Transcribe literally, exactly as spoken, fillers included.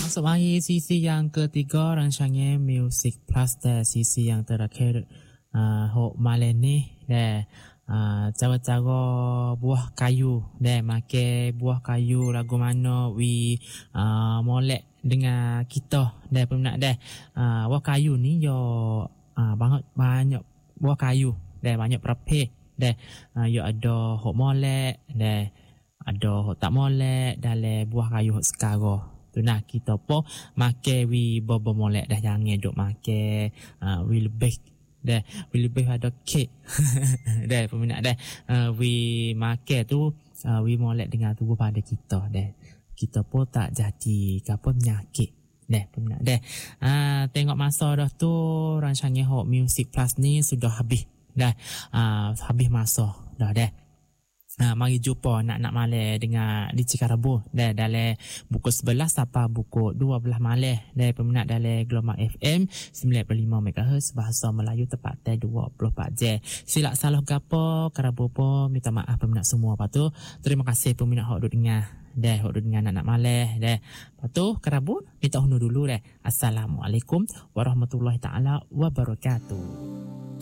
Masuk mari sisi yang ketiga rancangan Music Plus dan sisi yang terakhir uh, hok malam ni dan uh, cara-cara buah kayu dan make buah kayu lagu mana we uh, molek dengan kita dan peminat dah uh, buah kayu ni yo uh, banyak banyak buah kayu dan banyak perapeh dan uh, yo ada hok molek dan ada hok tak molek dalam buah kayu hok sekarang. Tu nah kita pun make we bobo molek dah jangan duk make uh, we lebih dah we lebih ada kek dah peminat dah uh, we make tu uh, we molek dengan tubuh pada kita dah kita pun tak jadi apa penyakit dah peminat dah uh, tengok masa dah tu rancangan Hot Music Plus ni sudah habis dah uh, habis masa dah dah. Ha, mari jumpa nak-nak malam dengan di Cikarabu dah dalam pukul sebelas sampai pukul dua belas malam dah peminat dalam Gelombang F M sembilan puluh lima megahertz bahasa Melayu tepatnya dua puluh empat jam. Silap salah gapo Karabu pun minta maaf peminat semua patu. Terima kasih peminat hok duk dengar dah hok duk dengar nak-nak malam dah. Patu Karabu minta hundur dulu dah. Assalamualaikum warahmatullahi taala wabarakatuh.